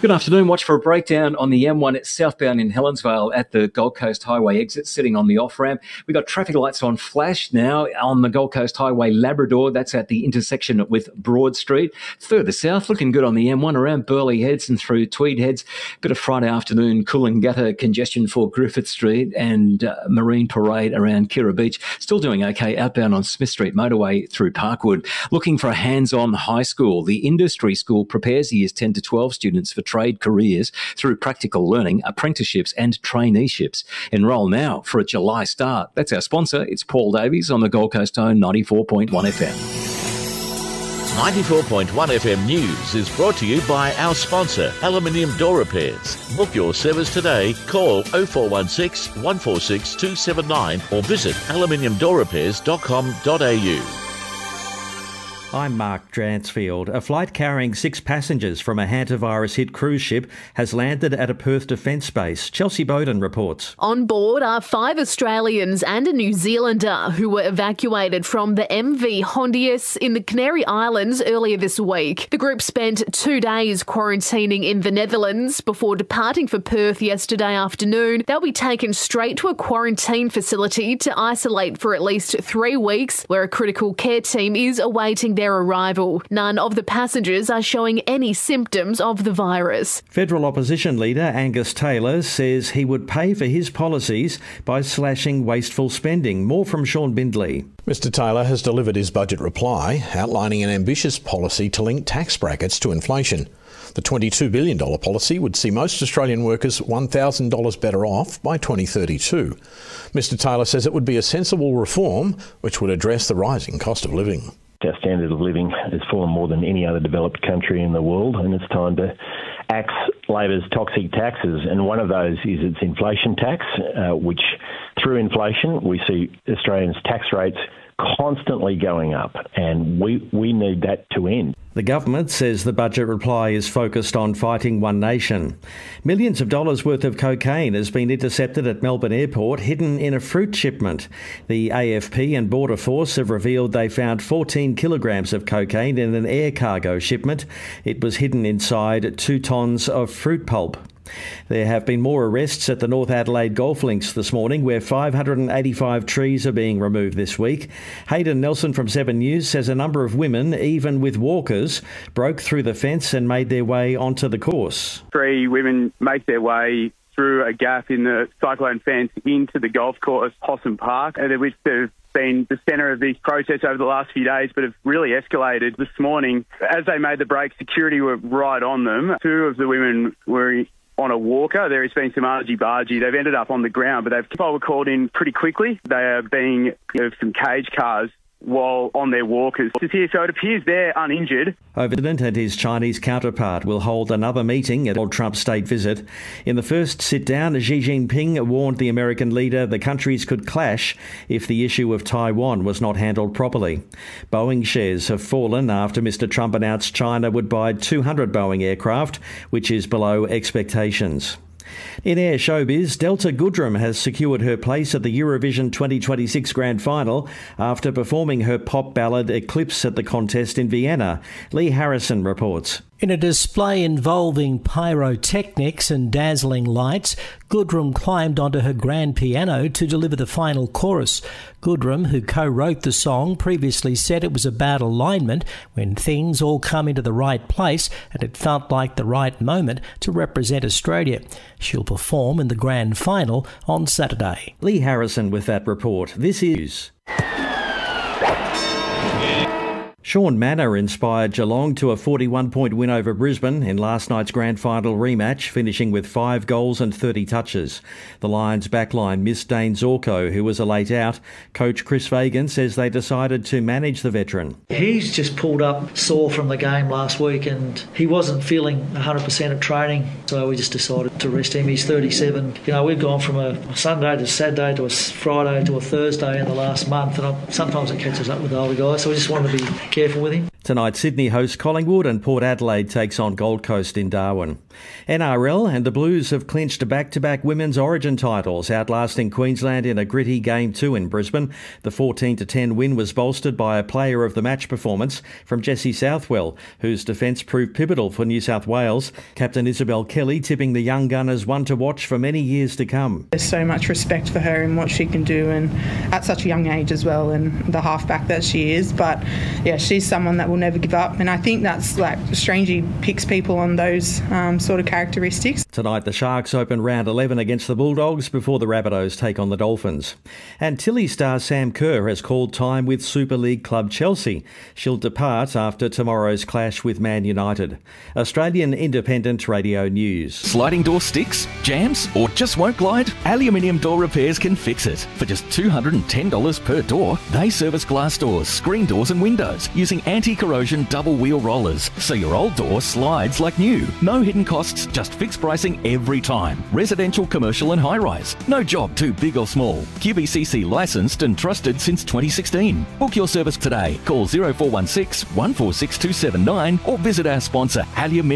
Good afternoon. Watch for a breakdown on the M1 at southbound in Helensvale at the Gold Coast Highway exit, sitting on the off-ramp. We've got traffic lights on flash now on the Gold Coast Highway Labrador. That's at the intersection with Broad Street. Further south, looking good on the M1 around Burleigh Heads and through Tweed Heads. Bit of Friday afternoon Coolangatta congestion for Griffith Street and Marine Parade around Kira Beach. Still doing okay outbound on Smith Street motorway through Parkwood. Looking for a hands-on high school. The industry school prepares years 10 to 12 students for trade careers through practical learning, apprenticeships and traineeships. Enrol now for a July start. That's our sponsor. It's Paul Davies on the Gold Coast Tone 94.1 FM. 94.1 FM News is brought to you by our sponsor, Aluminium Door Repairs. Book your service today. Call 0416 146 279 or visit aluminiumdoorrepairs.com.au. I'm Mark Dransfield. A flight carrying 6 passengers from a hantavirus-hit cruise ship has landed at a Perth defence base. Chelsea Bowden reports. On board are 5 Australians and a New Zealander who were evacuated from the MV Hondius in the Canary Islands earlier this week. The group spent 2 days quarantining in the Netherlands before departing for Perth yesterday afternoon. They'll be taken straight to a quarantine facility to isolate for at least 3 weeks, where a critical care team is awaiting their arrival. None of the passengers are showing any symptoms of the virus. Federal opposition leader Angus Taylor says he would pay for his policies by slashing wasteful spending. More from Sean Bindley. Mr Taylor has delivered his budget reply, outlining an ambitious policy to link tax brackets to inflation. The $22 billion policy would see most Australian workers $1,000 better off by 2032. Mr Taylor says it would be a sensible reform which would address the rising cost of living. Our standard of living has fallen more than any other developed country in the world, and it's time to axe Labor's toxic taxes. And one of those is its inflation tax, which through inflation we see Australians' tax rates constantly going up, and we need that to end. The government says the budget reply is focused on fighting One Nation. Millions of dollars worth of cocaine has been intercepted at Melbourne Airport, hidden in a fruit shipment. The AFP and Border Force have revealed they found 14 kilograms of cocaine in an air cargo shipment. It was hidden inside 2 tonnes of fruit pulp. There have been more arrests at the North Adelaide Golf Links this morning, where 585 trees are being removed this week. Hayden Nelson from 7 News says a number of women, even with walkers, broke through the fence and made their way onto the course. 3 women make their way through a gap in the cyclone fence into the golf course, Possum Park, which have been the centre of these protests over the last few days, but have really escalated this morning. As they made the break, security were right on them. 2 of the women were on a walker. There has been some argy-bargy. They've ended up on the ground, but people were called in pretty quickly. They are being some cage cars while on their walkers. So it appears they're uninjured. President and his Chinese counterpart will hold another meeting at Donald Trump's state visit. In the first sit-down, Xi Jinping warned the American leader the countries could clash if the issue of Taiwan was not handled properly. Boeing shares have fallen after Mr Trump announced China would buy 200 Boeing aircraft, which is below expectations. In air showbiz, Delta Goodrem has secured her place at the Eurovision 2026 Grand Final after performing her pop ballad Eclipse at the contest in Vienna. Lee Harrison reports. In a display involving pyrotechnics and dazzling lights, Goodrem climbed onto her grand piano to deliver the final chorus. Goodrem, who co-wrote the song, previously said it was about alignment, when things all come into the right place and it felt like the right moment to represent Australia. She'll perform in the grand final on Saturday. Lee Harrison with that report. This is... Sean Manor inspired Geelong to a 41-point win over Brisbane in last night's grand final rematch, finishing with 5 goals and 30 touches. The Lions' backline missed Dane Zorko, who was a late out. Coach Chris Fagan says they decided to manage the veteran. He's just pulled up sore from the game last week and he wasn't feeling 100% of training, so we just decided to rest him. He's 37. We've gone from a Sunday to Saturday to a Friday to a Thursday in the last month, and sometimes it catches up with the older guys, so we just wanted to be careful with him. Tonight, Sydney hosts Collingwood and Port Adelaide takes on Gold Coast in Darwin. NRL and the Blues have clinched back-to-back women's origin titles, outlasting Queensland in a gritty Game 2 in Brisbane. The 14-10 win was bolstered by a player of the match performance from Jessie Southwell, whose defence proved pivotal for New South Wales. Captain Isabel Kelly tipping the young Gunners one to watch for many years to come. There's so much respect for her and what she can do, and at such a young age as well, and the halfback that she is. But yeah, she's someone that will never give up, and I think that's strangely picks people on those sort of characteristics. Tonight the Sharks open round 11 against the Bulldogs before the Rabbitohs take on the Dolphins. And Tilly star Sam Kerr has called time with Super League club Chelsea. She'll depart after tomorrow's clash with Man United. Australian Independent Radio News. Sliding door sticks, jams, or just won't glide? Aluminium Door Repairs can fix it. For just $210 per door, they service glass doors, screen doors and windows using anti-corrosion double wheel rollers, so your old door slides like new. No hidden costs, just fixed pricing every time. Residential, commercial and high-rise. No job too big or small. QBCC licensed and trusted since 2016. Book your service today. Call 0416 146 279 or visit our sponsor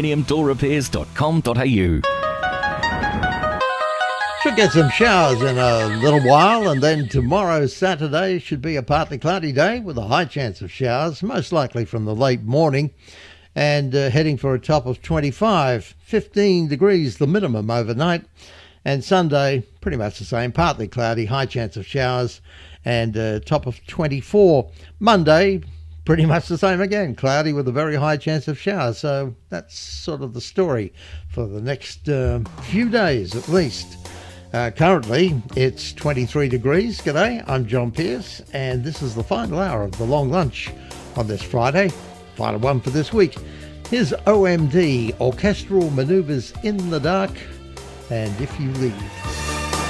aluminiumdoorrepairs.com.au. Should get some showers in a little while, and then tomorrow, Saturday, should be a partly cloudy day with a high chance of showers, most likely from the late morning, and heading for a top of 25, 15 degrees the minimum overnight. And Sunday, pretty much the same, partly cloudy, high chance of showers, and top of 24. Monday, pretty much the same again, cloudy with a very high chance of showers. So that's sort of the story for the next few days at least. Currently, it's 23 degrees. G'day, I'm John Pearce, and this is the final hour of the long lunch on this Friday. Final one for this week. Here's OMD, Orchestral Manoeuvres in the Dark, and If You Leave.